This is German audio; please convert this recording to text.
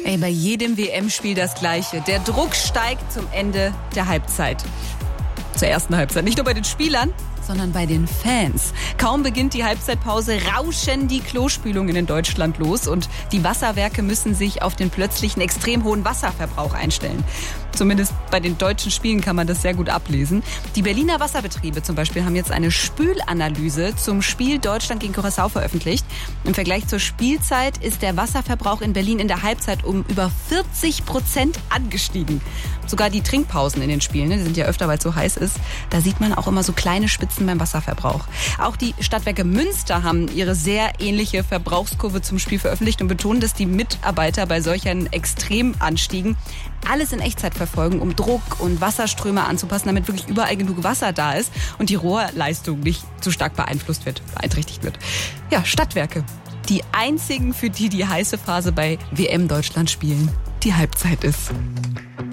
Ey, bei jedem WM-Spiel das Gleiche. Der Druck steigt zum Ende der Halbzeit. Zur ersten Halbzeit. Nicht nur bei den Spielern, sondern bei den Fans. Kaum beginnt die Halbzeitpause, rauschen die Klospülungen in Deutschland los und die Wasserwerke müssen sich auf den plötzlichen extrem hohen Wasserverbrauch einstellen. Zumindest bei den deutschen Spielen kann man das sehr gut ablesen. Die Berliner Wasserbetriebe zum Beispiel haben jetzt eine Spülanalyse zum Spiel Deutschland gegen Curaçao veröffentlicht. Im Vergleich zur Spielzeit ist der Wasserverbrauch in Berlin in der Halbzeit um über 40% angestiegen. Sogar die Trinkpausen in den Spielen, die sind ja öfter, weil es so heiß ist, da sieht man auch immer so kleine Spitzen beim Wasserverbrauch. Auch die Stadtwerke Münster haben ihre sehr ähnliche Verbrauchskurve zum Spiel veröffentlicht und betonen, dass die Mitarbeiter bei solchen Extremanstiegen alles in Echtzeit verfolgen, um Druck und Wasserströme anzupassen, damit wirklich überall genug Wasser da ist und die Rohrleistung nicht zu stark beeinträchtigt wird. Ja, Stadtwerke. Die einzigen, für die heiße Phase bei WM Deutschland spielen, die Halbzeit ist.